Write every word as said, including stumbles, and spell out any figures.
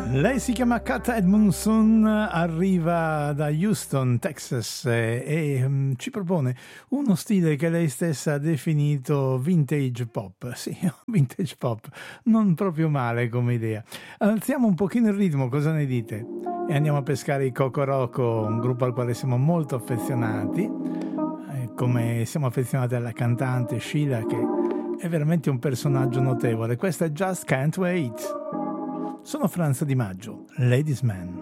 Lei si chiama Kat Edmondson, arriva da Houston, Texas e, e um, ci propone uno stile che lei stessa ha definito vintage pop. Sì, vintage pop, non proprio male come idea. Alziamo un pochino il ritmo, cosa ne dite? E andiamo a pescare i Cocoroco, un gruppo al quale siamo molto affezionati, eh, come siamo affezionati alla cantante Sheila, che è veramente un personaggio notevole. Questa è Just Can't Wait. Sono Franz Di Maggio, Ladies Man.